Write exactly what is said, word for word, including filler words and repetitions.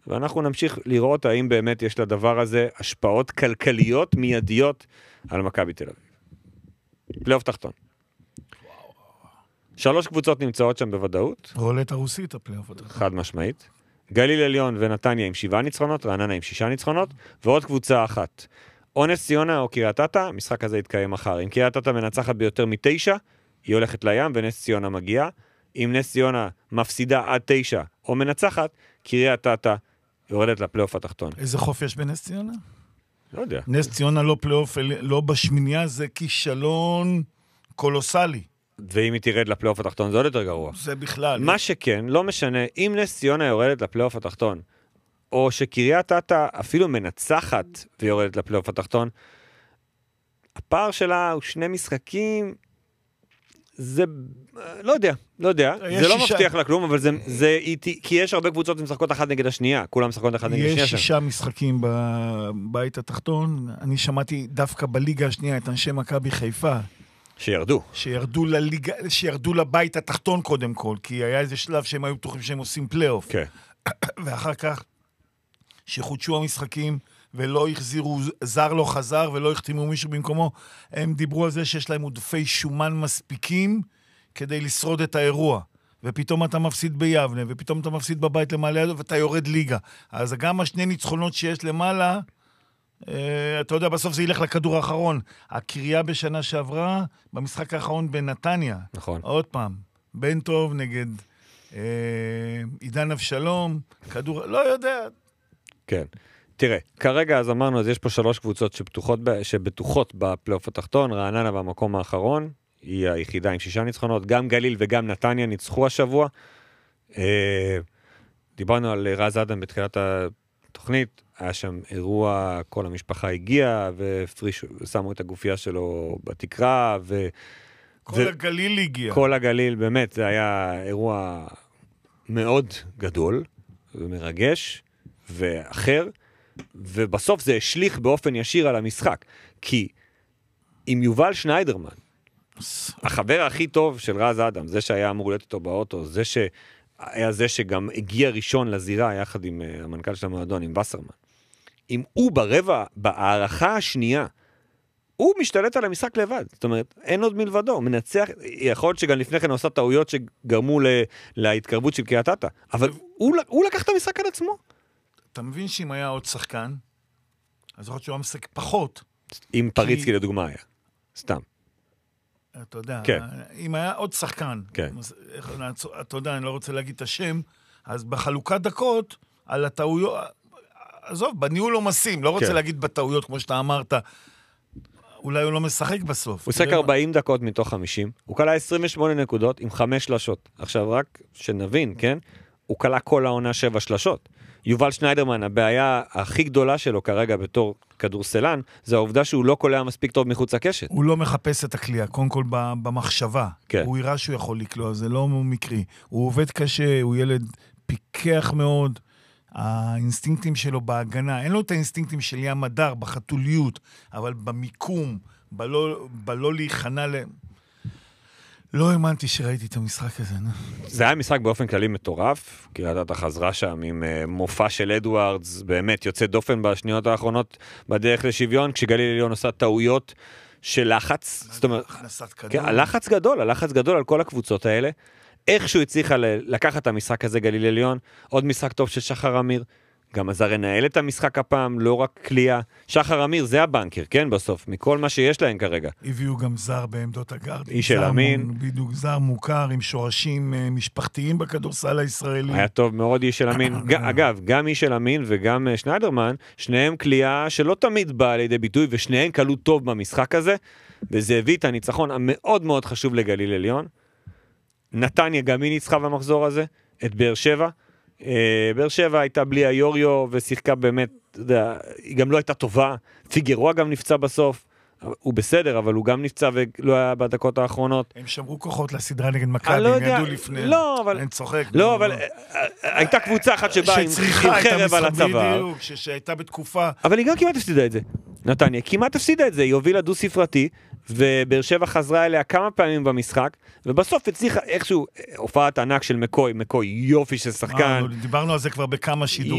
ואנחנו נמשיך לראות האם באמת יש לדבר הזה השפעות כלכליות מיידיות על מכבי תל אביב. פלייאוף תחתון. שלוש קבוצות נמצאות שם בוודאות. רולטה רוסית הפלייאוף התחתון. חד משמעית. גליל עליון ונתניה עם שבעה ניצחונות, רעננה עם שישה ניצחונות, ועוד קבוצה אחת. או נס ציונה או קריית אתא, המשחק הזה יתקיים מחר. אם קריית אתא מנצחת ביותר מתשע, היא הולכת לים ונס ציונה מגיעה. אם נס ציונה מפסידה עד תשע או מנצחת, קריית אתא יורדת לפלייאוף התחתון. איזה חוף יש בנס ציונה? לא יודע. נס ציונה לא פלייאוף, לא בשמיניה, זה כישלון קולוסלי. ואם היא תירד לפלייאוף התחתון, זה עוד יותר גרוע. זה בכלל. מה שכן, לא משנה, אם נס ציונה יורדת לפלייאוף התחתון, או שקריית אתא אפילו מנצחת ויורדת לפלייאוף התחתון, הפער שלה הוא שני משחקים, זה, לא יודע, לא יודע, זה לא שישה... מבטיח לה כלום, אבל זה, זה איתי, כי יש הרבה קבוצות משחקות אחת נגד השנייה, כולם משחקות אחת נגד השנייה. יש שישה משחקים בבית התחתון, אני שמעתי דווקא בליגה השנייה את אנשי מכבי חיפה, שירדו. שירדו לליגה, שירדו לבית התחתון קודם כל, כי היה איזה שלב שהם היו בטוחים שהם עושים פלייאוף. כן. ואחר כך, שחודשו המשחקים, ולא החזירו, זר לא חזר, ולא החתימו מישהו במקומו, הם דיברו על זה שיש להם עודפי שומן מספיקים, כדי לשרוד את האירוע. ופתאום אתה מפסיד ביבנה, ופתאום אתה מפסיד בבית למעלה, ואתה יורד ליגה. אז גם השני ניצחונות שיש למעלה, אתה יודע, בסוף זה ילך לכדור האחרון. הקריאה בשנה שעברה, במשחק האחרון בנתניה. נכון. עוד פעם, בן טוב נגד אה, עידן אבשלום, כדור, לא יודע. כן. תראה, כרגע אז אמרנו, אז יש פה שלוש קבוצות שבטוחות, שבטוחות בפלייאוף התחתון, רעננה במקום האחרון, היא היחידה עם שישה ניצחונות, גם גליל וגם נתניה ניצחו השבוע. אה, דיברנו על רז אדם בתחילת התוכנית, היה שם אירוע, כל המשפחה הגיעה, ופריש, שמו את הגופייה שלו בתקרה, ו... כל ו... הגליל הגיע. כל הגליל, באמת, זה היה אירוע מאוד גדול, ומרגש, ואחר, ובסוף זה השליך באופן ישיר על המשחק, כי עם יובל שניידרמן, החבר הכי טוב של רז אדם, זה שהיה אמור להיות איתו באוטו, זה שהיה זה שגם הגיע ראשון לזירה, יחד עם המנכ"ל של המועדון, עם וסרמן, אם הוא ברבע, בהערכה השנייה, הוא משתלט על המשחק לבד. זאת אומרת, אין עוד מלבדו. הוא מנצח, יכול להיות שגם לפני כן הוא עושה טעויות שגרמו ל, להתקרבות של קריית אתא. אבל הוא, הוא לקח את המשחק על עצמו. אתה מבין שאם היה עוד שחקן, אז יכול להיות שהוא היה משחק פחות. אם פריצקי לדוגמה היה. סתם. אתה יודע, כן. אם היה עוד שחקן, כן. אתה יודע, אני לא רוצה להגיד את השם, אז בחלוקת דקות, על הטעויות, עזוב, בניהול לא מסים, לא רוצה כן. להגיד בטעויות, כמו שאתה אמרת, אולי הוא לא משחק בסוף. הוא שחק ארבעים דקות מתוך חמישים, הוא קלה עשרים ושמונה נקודות עם חמש שלשות. עכשיו רק שנבין, כן? הוא קלה כל העונה שבע שלשות. יובל שניידרמן, הבעיה הכי גדולה שלו כרגע בתור כדורסלן, זה העובדה שהוא לא קולע מספיק טוב מחוץ לקשת. הוא לא מחפש את הכלייה, קודם כל במחשבה. כן. הוא יראה שהוא יכול לקלוע, זה לא מקרי. הוא עובד קשה, הוא ילד פיקח מאוד, האינסטינקטים שלו בהגנה, אין לו את האינסטינקטים של ים הדר, בחתוליות, אבל במיקום, בלא, בלא להיכנע ל... לא האמנתי שראיתי את המשחק הזה. זה היה משחק באופן כללי מטורף, כי אתה חזרה שם עם מופע של אדוארדס, באמת יוצא דופן בשניות האחרונות בדרך לשוויון, כשגליל עליון עושה טעויות של לחץ, זאת אומרת, כן, הלחץ גדול, הלחץ גדול על כל הקבוצות האלה, איכשהו הצליחה לקחת את המשחק הזה גליל עליון, עוד משחק טוב של שחר אמיר, גם עזר לנהל את המשחק הפעם, לא רק קליעה. שחר אמיר זה הבנקר, כן, בסוף, מכל מה שיש להם כרגע. הביאו גם זר בעמדות הגארד. איש של אמין. בדיוק זר מוכר, עם שורשים משפחתיים בכדורסל הישראלי. היה טוב מאוד איש של אמין. אגב, גם איש של אמין וגם שניידרמן, שניהם קליעה שלא תמיד באה לידי ביטוי, ושניהם קלו טוב במשחק הזה, וזה הביא את הניצחון המאוד מאוד חשוב לגליל עליון. נתניה גם היא ניצחה במחזור הזה, את באר שבע. באר שבע הייתה בלי היוריו ושיחקה באמת, היא גם לא הייתה טובה, פיגרו גם נפצע בסוף, הוא בסדר, אבל הוא גם נפצע ולא היה בדקות האחרונות. הם שמרו כוחות לסדרה נגד מכבי, הם ידעו לפני. לא, אבל... אני צוחק. לא, אבל הייתה קבוצה אחת שבאה עם חרב על הצוואר. שהייתה בתקופה. אבל היא גם כמעט הפסידה את זה. נתניה, כמעט הפסידה את זה, היא הובילה דו ספרתי, ובאר שבע חזרה אליה כמה פעמים במשחק, ובסוף הצליחה איכשהו, הופעת ענק של מקוי, מקוי יופי של שחקן. דיברנו על זה כבר בכמה שידורים.